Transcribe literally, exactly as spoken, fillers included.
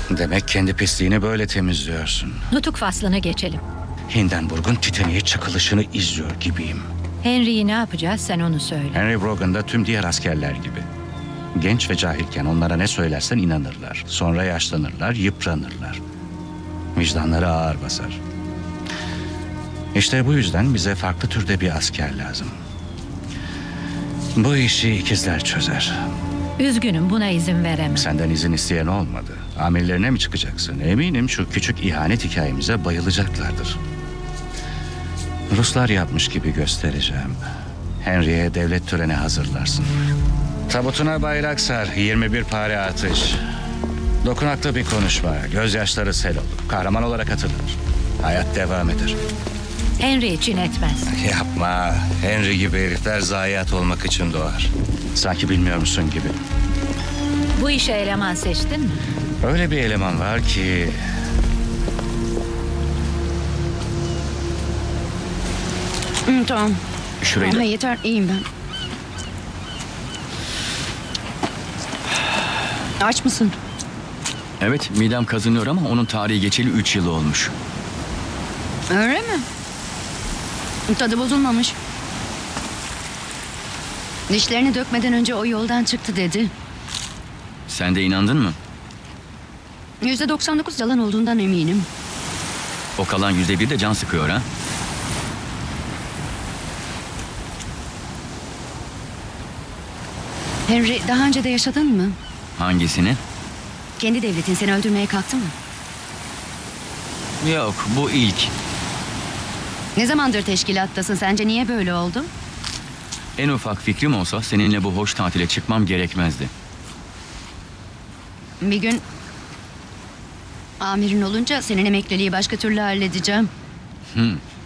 Demek kendi pisliğini böyle temizliyorsun. Nutuk faslına geçelim. Hindenburg'un Titanic'e çakılışını izliyor gibiyim. Henry'yi ne yapacağız sen onu söyle. Henry Brogan da tüm diğer askerler gibi. Genç ve cahilken onlara ne söylersen inanırlar. Sonra yaşlanırlar, yıpranırlar. Vicdanları ağır basar. İşte bu yüzden bize farklı türde bir asker lazım. Bu işi ikizler çözer. Üzgünüm, buna izin veremem. Senden izin isteyen olmadı. Amirlerine mi çıkacaksın? Eminim şu küçük ihanet hikayemize bayılacaklardır. Ruslar yapmış gibi göstereceğim. Henry'e devlet töreni hazırlarsın. Tabutuna bayrak sar, yirmi bir pare atış. Dokunaklı bir konuşma, gözyaşları sel olur. Kahraman olarak atılır. Hayat devam eder. Henry için etmez. Yapma. Henry gibi herifler zayiat olmak için doğar. Sanki bilmiyor musun gibi. Bu işe eleman seçtin mi? Öyle bir eleman var ki... Hı, tamam. Şurayı Ama da. yeter, iyiyim ben. Aç mısın? Evet, midem kazınıyor ama onun tarihi geçeli üç yıl olmuş. Öyle mi? Tadı bozulmamış. Dişlerini dökmeden önce o yoldan çıktı dedi. Sen de inandın mı? Yüzde doksan dokuz yalan olduğundan eminim. O kalan yüzde bir de can sıkıyor ha? Henry, daha önce de yaşadın mı? Hangisini? Kendi devletin seni öldürmeye kalktı mı? Yok, bu ilk. Ne zamandır teşkilattasın? Sence niye böyle oldu? En ufak fikrim olsa seninle bu hoş tatile çıkmam gerekmezdi. Bir gün amirin olunca senin emekliliği başka türlü halledeceğim. Hmm.